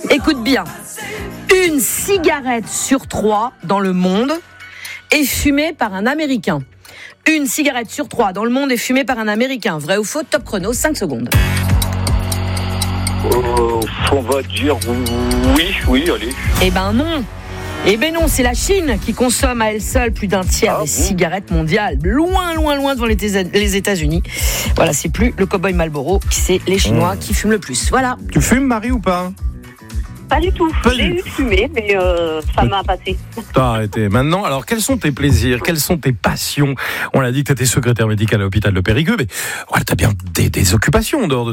Écoute bien. Une cigarette sur 3 dans le monde est fumée par un Américain. Une cigarette sur 3 dans le monde est fumée par un Américain. Vrai ou faux? Top chrono, 5 secondes. On va dire oui, allez. Eh ben non, c'est la Chine qui consomme à elle seule plus d'un tiers des cigarettes mondiales. Loin devant les États-Unis. Voilà, c'est plus le cow-boy Marlboro, c'est les Chinois qui fument le plus. Voilà. Tu fumes, Marie, ou pas? Pas du tout. J'ai eu fumé, mais ça m'a passé. T'as arrêté. Maintenant, alors, quels sont tes plaisirs? Quelles sont tes passions? On l'a dit que tu étais secrétaire médicale à l'hôpital de Périgueux, mais voilà, t'as bien des occupations en dehors de